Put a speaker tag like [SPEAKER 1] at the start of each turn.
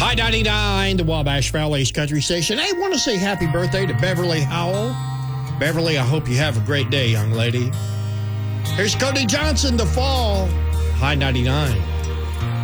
[SPEAKER 1] High 99, the Wabash Valley's country station. I want to say happy birthday to Beverly Howell. Beverly, I hope you have a great day, young lady. Here's Cody Johnson, The Fall. High 99.